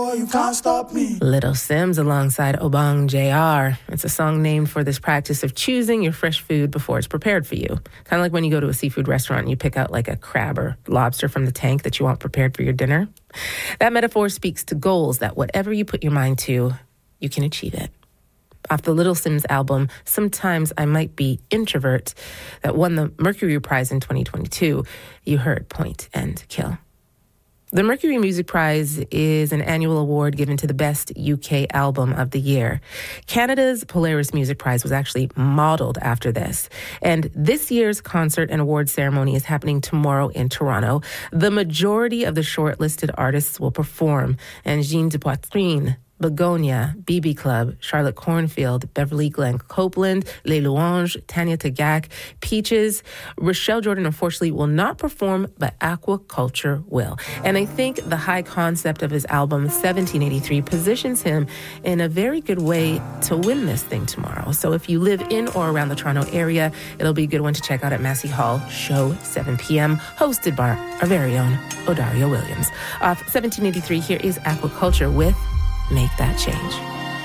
Oh, you can't stop me. Little Sims alongside Obang JR. It's a song named for this practice of choosing your fresh food before it's prepared for you. Kind of like when you go to a seafood restaurant and you pick out like a crab or lobster from the tank that you want prepared for your dinner. That metaphor speaks to goals that whatever you put your mind to, you can achieve it. Off the Little Sims album, Sometimes I Might Be Introvert, that won the Mercury Prize in 2022, you heard Point and Kill. The Mercury Music Prize is an annual award given to the best UK album of the year. Canada's Polaris Music Prize was actually modeled after this. And this year's concert and awards ceremony is happening tomorrow in Toronto. The majority of the shortlisted artists will perform, and Jean de Poitrine, Begonia, BB Club, Charlotte Cornfield, Beverly Glenn Copeland, Les Louanges, Tanya Tagaq, Peaches. Rochelle Jordan, unfortunately, will not perform, but Aquaculture will. And I think the high concept of his album, 1783, positions him in a very good way to win this thing tomorrow. So if you live in or around the Toronto area, it'll be a good one to check out at Massey Hall, show 7 p.m., hosted by our very own Odario Williams. Off 1783, here is Aquaculture with Make That Change.